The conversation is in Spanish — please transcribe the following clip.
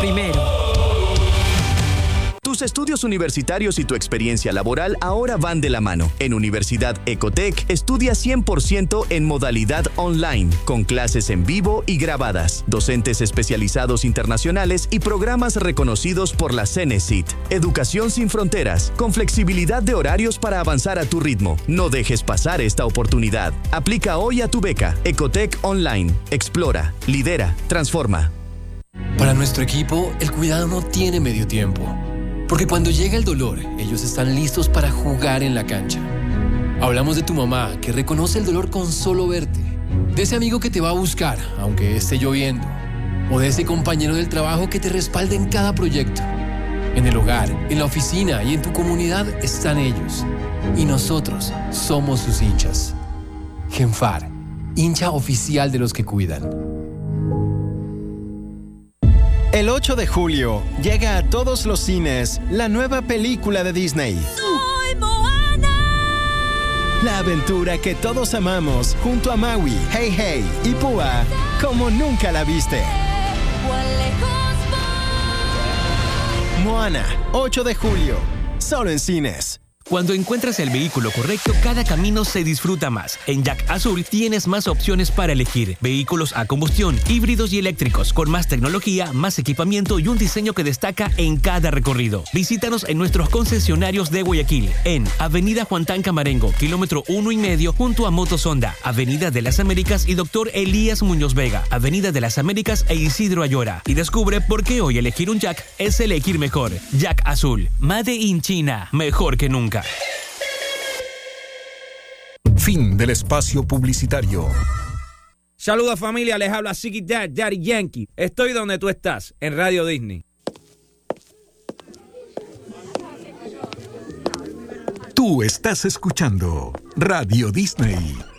primero. Tus estudios universitarios y tu experiencia laboral ahora van de la mano. En Universidad Ecotec, estudia 100% en modalidad online, con clases en vivo y grabadas, docentes especializados internacionales y programas reconocidos por la CENESID. Educación sin fronteras, con flexibilidad de horarios para avanzar a tu ritmo. No dejes pasar esta oportunidad. Aplica hoy a tu beca. Ecotec Online. Explora, lidera, transforma. Para nuestro equipo, el cuidado no tiene medio tiempo. Porque cuando llega el dolor, ellos están listos para jugar en la cancha. Hablamos de tu mamá, que reconoce el dolor con solo verte. De ese amigo que te va a buscar, aunque esté lloviendo. O de ese compañero del trabajo que te respalda en cada proyecto. En el hogar, en la oficina y en tu comunidad están ellos. Y nosotros somos sus hinchas. Genfar, hincha oficial de los que cuidan. El 8 de julio llega a todos los cines la nueva película de Disney. ¡Soy Moana! La aventura que todos amamos junto a Maui, Hey Hey y Púa como nunca la viste. Moana, 8 de julio, solo en cines. Cuando encuentras el vehículo correcto, cada camino se disfruta más. En Jack Azul tienes más opciones para elegir. Vehículos a combustión, híbridos y eléctricos, con más tecnología, más equipamiento y un diseño que destaca en cada recorrido. Visítanos en nuestros concesionarios de Guayaquil, en Avenida Juan Tan Camarengo, kilómetro 1,5, junto a Motos Honda, Avenida de las Américas y Dr. Elías Muñoz Vega, Avenida de las Américas e Isidro Ayora. Y descubre por qué hoy elegir un Jack es elegir mejor. Jack Azul, Made in China, mejor que nunca. Fin del espacio publicitario. Saludos familia, les habla Ziggy Dad, Daddy Yankee. Estoy donde tú estás, en Radio Disney. Tú estás escuchando Radio Disney.